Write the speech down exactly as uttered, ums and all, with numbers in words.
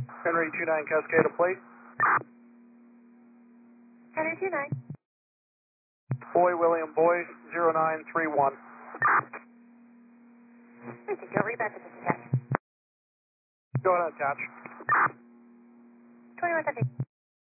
Henry two nine Cascade plate. Henry two nine. Boy William Boy zero nine three one. Thank you. Go read back to the attach. Go ahead, attach. twenty-one seventeen.